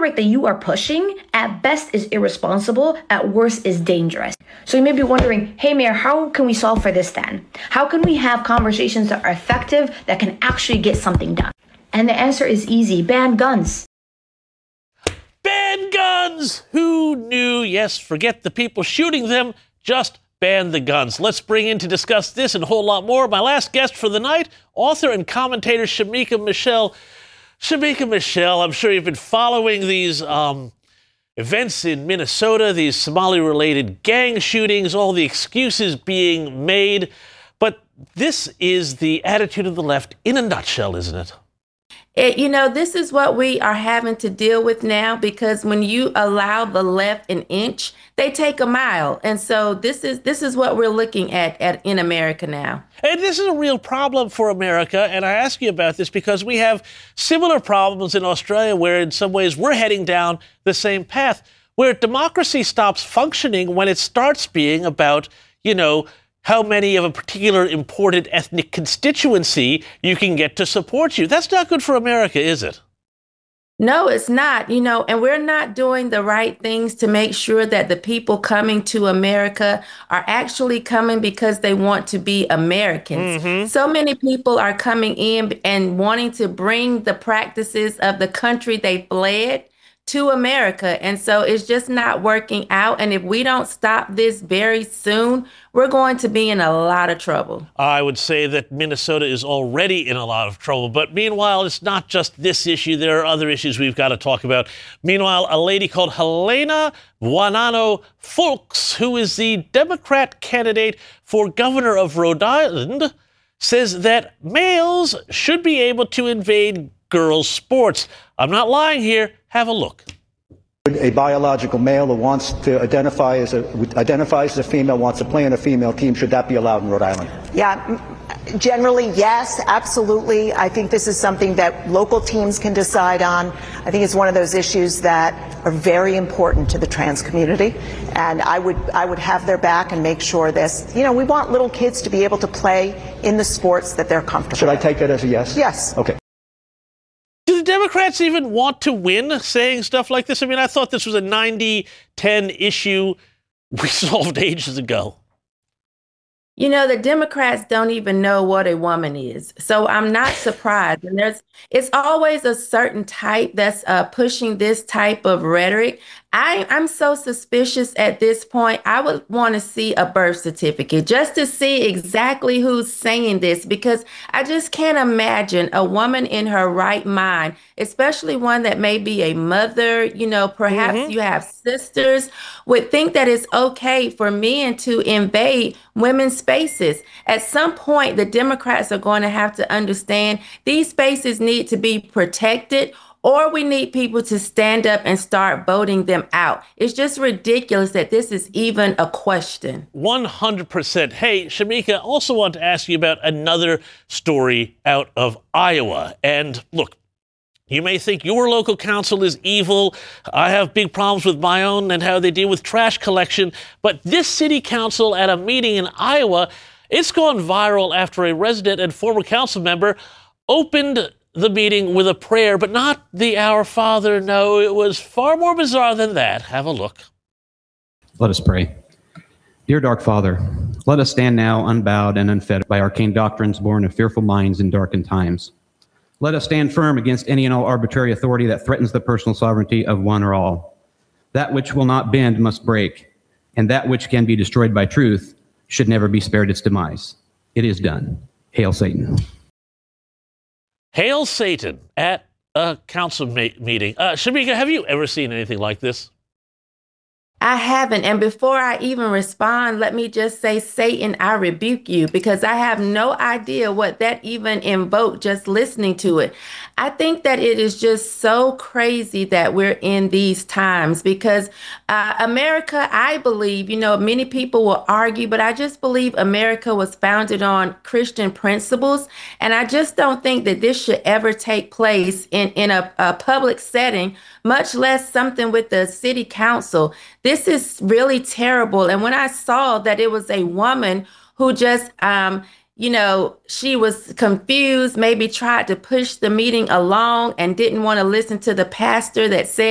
rhetoric that you are pushing at best is irresponsible, at worst is dangerous. So you may be wondering, hey Mayor, how can we solve for this then? How can we have conversations that are effective, that can actually get something done? And the answer is easy: ban guns. Ban guns! Who knew? Yes, forget the people shooting them, just ban the guns. Let's bring in to discuss this and a whole lot more my last guest for the night, author and commentator Shamika Michelle. Shamika Michelle, I'm sure you've been following these events in Minnesota, these Somali-related gang shootings, all the excuses being made. But this is the attitude of the left in a nutshell, isn't it? This is what we are having to deal with now, because when you allow the left an inch, they take a mile. And so this is what we're looking at in America now. And this is a real problem for America. And I ask you about this because we have similar problems in Australia, where in some ways we're heading down the same path, where democracy stops functioning when it starts being about, how many of a particular important ethnic constituency you can get to support you. That's not good for America, is it? No, it's not, and we're not doing the right things to make sure that the people coming to America are actually coming because they want to be Americans. Mm-hmm. So many people are coming in and wanting to bring the practices of the country they fled to America. And so it's just not working out. And if we don't stop this very soon, we're going to be in a lot of trouble. I would say that Minnesota is already in a lot of trouble. But meanwhile, it's not just this issue. There are other issues we've got to talk about. Meanwhile, a lady called Helena Buonanno Fuchs, who is the Democrat candidate for governor of Rhode Island, says that males should be able to invade girls' sports. I'm not lying here. Have a look. A biological male who wants to identifies as a female, wants to play on a female team, should that be allowed in Rhode Island? Yeah, generally, yes, absolutely. I think this is something that local teams can decide on. I think it's one of those issues that are very important to the trans community, and I would have their back and make sure this. We want little kids to be able to play in the sports that they're comfortable. Should I take that as a yes? Yes. Okay. Do the Democrats even want to win saying stuff like this? I mean, I thought this was a 90-10 issue we solved ages ago. The Democrats don't even know what a woman is. So I'm not surprised. And it's always a certain type that's pushing this type of rhetoric. I'm so suspicious at this point. I would want to see a birth certificate just to see exactly who's saying this, because I just can't imagine a woman in her right mind, especially one that may be a mother, perhaps you have sisters, would think that it's okay for men to invade women's spaces. At some point, the Democrats are going to have to understand these spaces need to be protected, or we need people to stand up and start voting them out. It's just ridiculous that this is even a question. 100%. Hey, Shamika, I also want to ask you about another story out of Iowa. And look, you may think your local council is evil. I have big problems with my own and how they deal with trash collection. But this city council at a meeting in Iowa, it's gone viral after a resident and former council member opened the meeting with a prayer, but not the Our Father. No, it was far more bizarre than that. Have a look. Let us pray. Dear Dark Father, let us stand now unbowed and unfed by arcane doctrines born of fearful minds in darkened times. Let us stand firm against any and all arbitrary authority that threatens the personal sovereignty of one or all. That which will not bend must break, and that which can be destroyed by truth should never be spared its demise. It is done. Hail Satan. Hail Satan at a council meeting. Shamika, have you ever seen anything like this? I haven't. And before I even respond, let me just say, Satan, I rebuke you, because I have no idea what that even invoked just listening to it. I think that it is just so crazy that we're in these times, because America, I believe, many people will argue, but I just believe America was founded on Christian principles. And I just don't think that this should ever take place in a public setting, much less something with the city council. This is really terrible. And when I saw that it was a woman who just, she was confused, maybe tried to push the meeting along and didn't want to listen to the pastor that said,